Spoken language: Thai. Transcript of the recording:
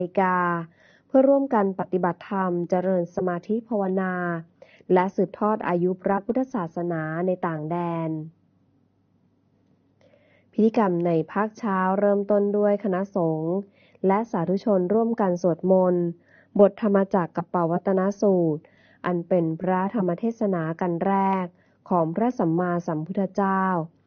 นาฬิกาเพื่อร่วมกันปฏิบัติธรรมเจริญสมาธิภาวนาและสืบทอดอายุพระพุทธศาสนาในต่างแดนพิธีกรรมในภาคเช้าเริ่มต้นด้วยคณะสงฆ์และสาธุชนร่วมกันสวดมนต์บทธรรมจักรกัปปวัตนสูตรอันเป็นพระธรรมเทศนากันแรกของพระสัมมาสัมพุทธเจ้า